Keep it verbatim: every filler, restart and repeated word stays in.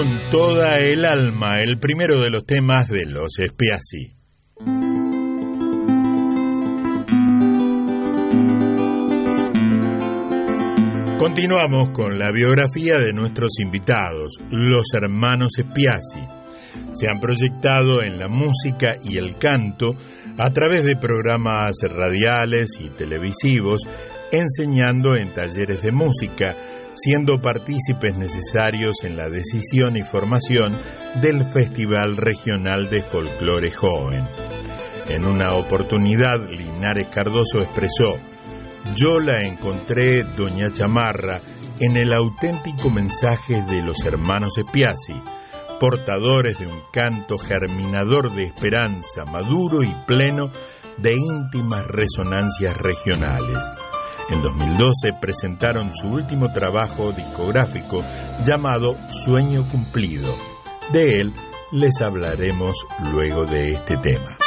Con toda el alma, el primero de los temas de los Spiazzi. Continuamos con la biografía de nuestros invitados, los hermanos Spiazzi. Se han proyectado en la música y el canto a través de programas radiales y televisivos, enseñando en talleres de música, siendo partícipes necesarios en la decisión y formación del Festival Regional de Folclore Joven. En una oportunidad, Linares Cardoso expresó: "Yo la encontré, doña Chamarra, en el auténtico mensaje de los hermanos Spiazzi, portadores de un canto germinador de esperanza, maduro y pleno de íntimas resonancias regionales". En dos mil doce presentaron su último trabajo discográfico llamado Sueño Cumplido. De él les hablaremos luego de este tema.